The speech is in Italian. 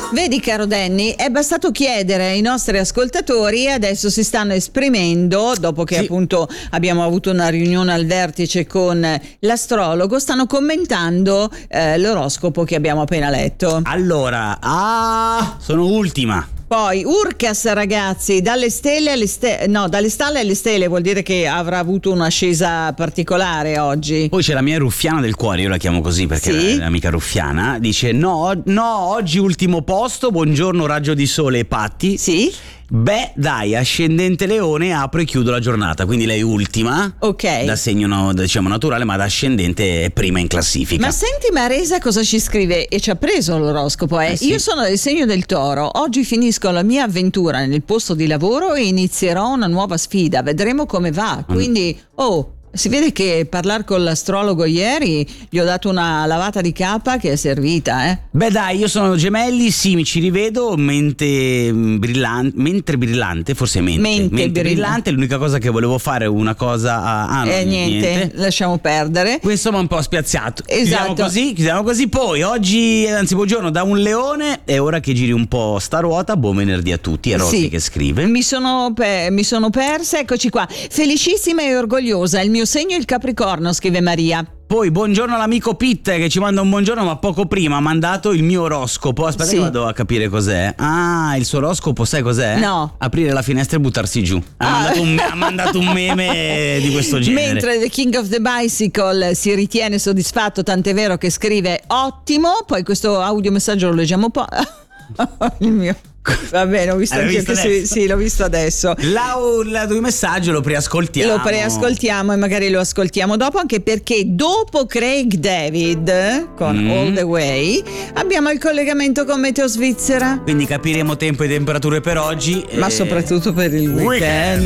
Vedi caro Danny, è bastato chiedere ai nostri ascoltatori e adesso si stanno esprimendo, dopo che appunto abbiamo avuto una riunione al vertice con l'astrologo, stanno commentando l'oroscopo che abbiamo appena letto. Allora, sono ultima. Poi Urcas, ragazzi, dalle stalle alle stelle, vuol dire che avrà avuto un'ascesa particolare oggi. Poi c'è la mia ruffiana del cuore, io la chiamo così perché è l'amica ruffiana, dice no, oggi ultimo posto, buongiorno raggio di sole e Patti. Sì. Beh, dai, ascendente leone, apro e chiudo la giornata, quindi lei ultima, ok, da segno diciamo naturale, ma da ascendente è prima in classifica. Ma senti Maresa cosa ci scrive e ci ha preso l'oroscopo, sì. Io sono del segno del Toro, oggi finisco la mia avventura nel posto di lavoro e inizierò una nuova sfida, vedremo come va, quindi si vede che parlare con l'astrologo ieri gli ho dato una lavata di capa che è servita, Beh dai, io sono Gemelli, sì, mi ci rivedo, mente brillante, l'unica cosa che volevo fare è una cosa niente, lasciamo perdere. Questo mi ha un po' spiazzato. Esatto. Chiudiamo così. Poi oggi, anzi buongiorno da un leone, è ora che giri un po' sta ruota, buon venerdì a tutti, è Rossi che scrive. Mi sono persa, eccoci qua, felicissima e orgogliosa, il mio segno è il Capricorno, scrive Maria. Poi buongiorno all'amico Pitt che ci manda un buongiorno, ma poco prima ha mandato il mio oroscopo. Aspetta che vado a capire cos'è. Il suo oroscopo sai cos'è? No. Aprire la finestra e buttarsi giù. Ha mandato un meme di questo genere. Mentre The King of the Bicycle si ritiene soddisfatto, tant'è vero che scrive ottimo. Poi questo audiomessaggio lo leggiamo un po'. Il mio. Va bene, ho visto anche che sì, l'ho visto adesso. Messaggio lo preascoltiamo e magari lo ascoltiamo dopo, anche perché dopo Craig David con All the Way abbiamo il collegamento con Meteo Svizzera, quindi capiremo tempo e temperature per oggi, ma soprattutto per il weekend.